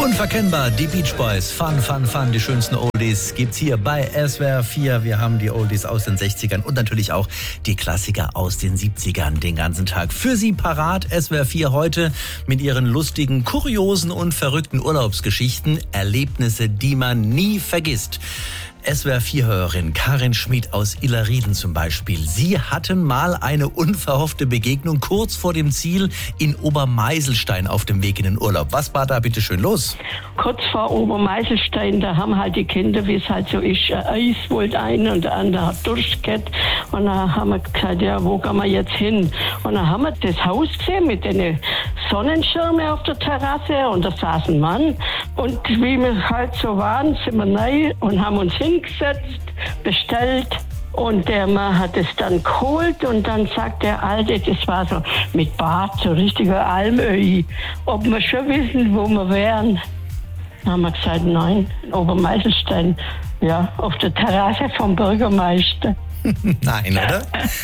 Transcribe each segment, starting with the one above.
Unverkennbar, die Beach Boys. Fun, fun, fun. Die schönsten Oldies gibt's hier bei SWR 4. Wir haben die Oldies aus den 60ern und natürlich auch die Klassiker aus den 70ern den ganzen Tag für Sie parat. SWR 4 heute mit ihren lustigen, kuriosen und verrückten Urlaubsgeschichten. Erlebnisse, die man nie vergisst. SWR 4-Hörerin Karin Schmid aus Illerrieden zum Beispiel. Sie hatten mal eine unverhoffte Begegnung kurz vor dem Ziel in Obermeiselstein auf dem Weg in den Urlaub. Was war da bitte schön los? Kurz vor Obermeiselstein, da haben halt die Kinder, wie es halt so ist, Eis wollte ein und der andere hat Durst gehabt. Und da haben wir gesagt, ja, wo gehen wir jetzt hin? Und dann haben wir das Haus gesehen mit den Sonnenschirmen auf der Terrasse und da saß ein Mann. Und wie wir halt so waren, sind wir neu und haben uns hingesetzt, bestellt. Und der Mann hat es dann geholt und dann sagt der Alte, das war so mit Bad, so richtiger Almöhi, ob wir schon wissen, wo wir wären. Dann haben wir gesagt, nein, in Obermeiselstein, ja, auf der Terrasse vom Bürgermeister. Nein, oder?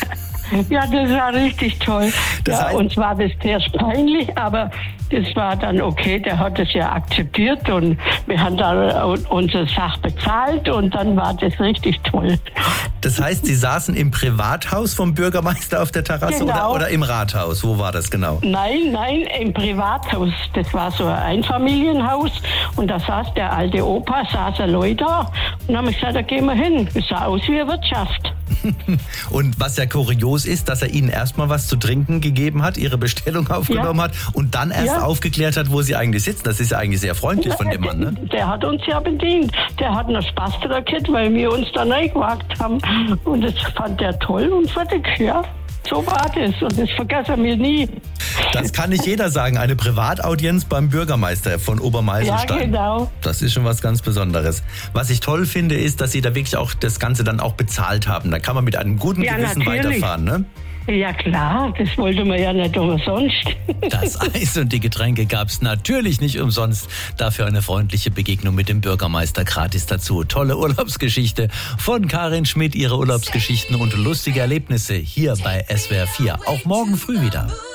Ja, das war richtig toll. Ja, uns war das erst peinlich, aber das war dann okay. Der hat es ja akzeptiert und wir haben dann unsere Sache bezahlt und dann war das richtig toll. Das heißt, Sie saßen im Privathaus vom Bürgermeister auf der Terrasse oder im Rathaus? Wo war das genau? Nein, im Privathaus. Das war so ein Einfamilienhaus und da saß der alte Opa, saßen Leute da und dann haben wir gesagt, da gehen wir hin. Es sah aus wie eine Wirtschaft. Und was ja kurios ist, dass er Ihnen erstmal was zu trinken gegeben hat, Ihre Bestellung aufgenommen hat und dann erst aufgeklärt hat, wo Sie eigentlich sitzen. Das ist ja eigentlich sehr freundlich von dem Mann, ne? Der hat uns ja bedient. Der hat noch Spaß dran gehabt, weil wir uns da reingewagt haben. Und das fand der toll und fertig, ja. So war das und das vergessen wir nie. Das kann nicht jeder sagen, eine Privataudienz beim Bürgermeister von Obermeiselstein. Ja, genau. Das ist schon was ganz Besonderes. Was ich toll finde, ist, dass Sie da wirklich auch das Ganze dann auch bezahlt haben. Da kann man mit einem guten Gewissen weiterfahren, ne? Ja klar, das wollte man ja nicht umsonst. Das Eis und die Getränke gab's natürlich nicht umsonst. Dafür eine freundliche Begegnung mit dem Bürgermeister gratis dazu. Tolle Urlaubsgeschichte von Karin Schmid, ihre Urlaubsgeschichten und lustige Erlebnisse hier bei SWR 4. Auch morgen früh wieder.